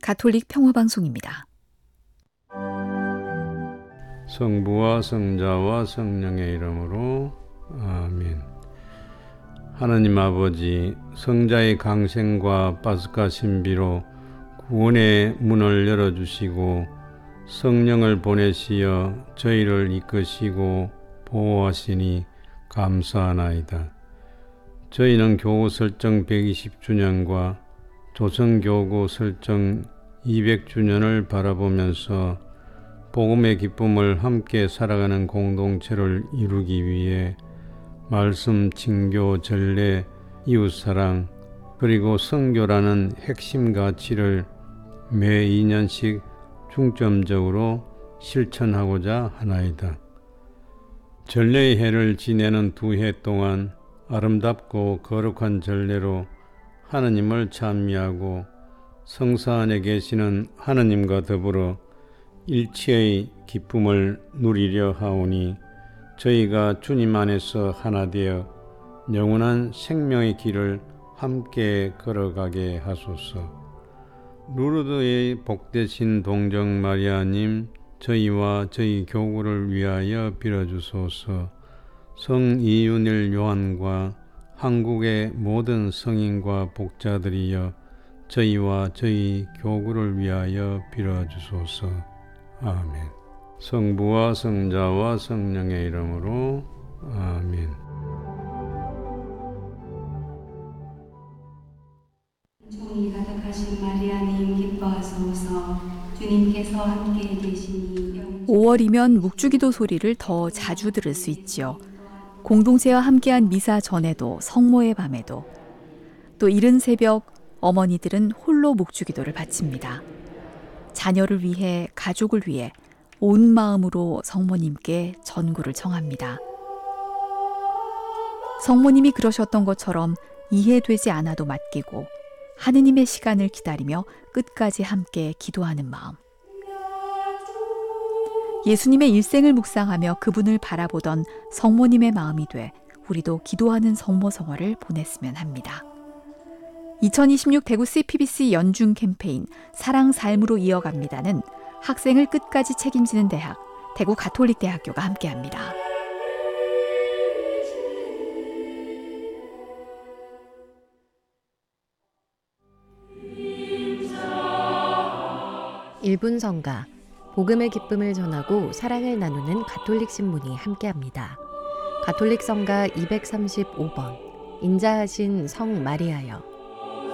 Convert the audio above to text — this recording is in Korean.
가톨릭 평화방송입니다. 성부와 성자와 성령의 이름으로 아멘. 하나님 아버지, 성자의 강생과 파스카 신비로 구원의 문을 열어주시고 성령을 보내시어 저희를 이끄시고 보호하시니 감사하나이다. 저희는 교구 설정 120주년과 조선교구 설정 200주년을 바라보면서 복음의 기쁨을 함께 살아가는 공동체를 이루기 위해 말씀, 징교, 전례, 이웃사랑, 그리고 선교라는 핵심 가치를 매 2년씩 중점적으로 실천하고자 하나이다. 전례의 해를 지내는 2해 동안 아름답고 거룩한 전례로 하느님을 찬미하고 성사 안에 계시는 하느님과 더불어 일치의 기쁨을 누리려 하오니 저희가 주님 안에서 하나 되어 영원한 생명의 길을 함께 걸어가게 하소서. 루르드의 복되신 동정 마리아님, 저희와 저희 교구를 위하여 빌어주소서. 성 이윤일 요한과 한국의 모든 성인과 복자들이여 저희와 저희 교구를 위하여 빌어주소서. 아멘. 성부와 성자와 성령의 이름으로 아멘. 종이 가득하신 마리아님 기뻐하소서. 주님께서 함께 계시니 5월이면 묵주기도 소리를 더 자주 들을 수 있지요. 공동체와 함께한 미사 전에도 성모의 밤에도 또 이른 새벽 어머니들은 홀로 묵주기도를 바칩니다. 자녀를 위해 가족을 위해 온 마음으로 성모님께 전구를 청합니다. 성모님이 그러셨던 것처럼 이해되지 않아도 맡기고 하느님의 시간을 기다리며 끝까지 함께 기도하는 마음. 예수님의 일생을 묵상하며 그분을 바라보던 성모님의 마음이 돼 우리도 기도하는 성모성화를 보냈으면 합니다. 2026 대구 CPBC 연중 캠페인 사랑 삶으로 이어갑니다는 학생을 끝까지 책임지는 대학, 대구 가톨릭대학교가 함께합니다. 일분 성가, 복음의 기쁨을 전하고 사랑을 나누는 가톨릭 신문이 함께합니다. 가톨릭 성가 235번, 인자하신 성 마리아여.